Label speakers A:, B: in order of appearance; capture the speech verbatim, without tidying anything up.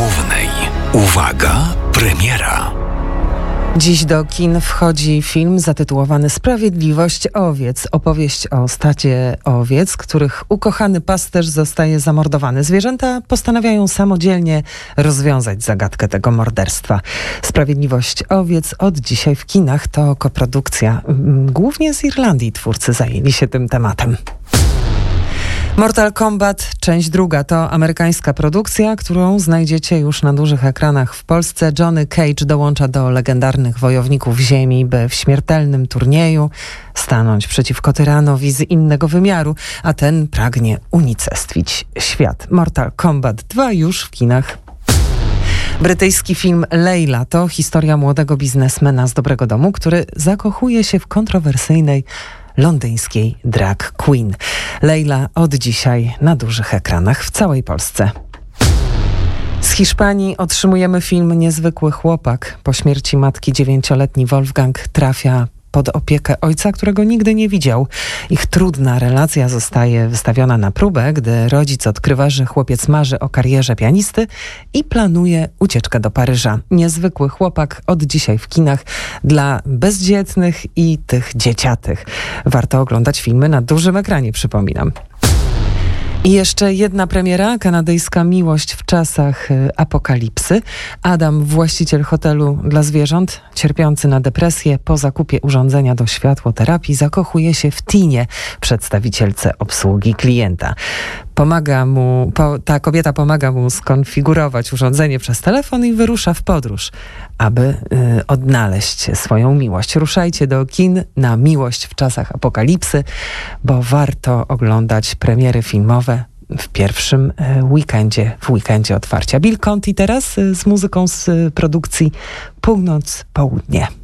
A: Głównej. Uwaga, premiera.
B: Dziś do kin wchodzi film zatytułowany Sprawiedliwość owiec. Opowieść o stadzie owiec, których ukochany pasterz zostaje zamordowany. Zwierzęta postanawiają samodzielnie rozwiązać zagadkę tego morderstwa. Sprawiedliwość owiec od dzisiaj w kinach to koprodukcja. Głównie z Irlandii twórcy zajęli się tym tematem. Mortal Kombat, część druga to amerykańska produkcja, którą znajdziecie już na dużych ekranach w Polsce. Johnny Cage dołącza do legendarnych wojowników ziemi, by w śmiertelnym turnieju stanąć przeciwko tyranowi z innego wymiaru, a ten pragnie unicestwić świat. Mortal Kombat dwa już w kinach. Brytyjski film Leila to historia młodego biznesmena z dobrego domu, który zakochuje się w kontrowersyjnej londyńskiej drag queen. Leila od dzisiaj na dużych ekranach w całej Polsce. Z Hiszpanii otrzymujemy film Niezwykły chłopak. Po śmierci matki dziewięcioletni Wolfgang trafia pod opiekę ojca, którego nigdy nie widział. Ich trudna relacja zostaje wystawiona na próbę, gdy rodzic odkrywa, że chłopiec marzy o karierze pianisty i planuje ucieczkę do Paryża. Niezwykły chłopak od dzisiaj w kinach dla bezdzietnych i tych dzieciatych. Warto oglądać filmy na dużym ekranie, przypominam. I jeszcze jedna premiera, kanadyjska Miłość w czasach apokalipsy. Adam, właściciel hotelu dla zwierząt, cierpiący na depresję, po zakupie urządzenia do światłoterapii zakochuje się w Tinie, przedstawicielce obsługi klienta. Pomaga mu, po, ta kobieta pomaga mu skonfigurować urządzenie przez telefon i wyrusza w podróż, aby y, odnaleźć swoją miłość. Ruszajcie do kin na Miłość w czasach apokalipsy, bo warto oglądać premiery filmowe w pierwszym y, weekendzie, w weekendzie otwarcia. Bill Conti teraz y, z muzyką z y, produkcji Północ-Południe.